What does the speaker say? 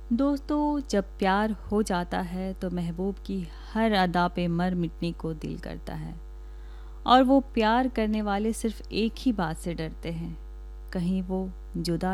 दोस्तों, जब प्यार हो जाता है तो महबूब की हर अदा पे मर मिटने को दिल करता है। और वो प्यार करने वाले सिर्फ एक ही बात से डरते हैं, कहीं वो जुदा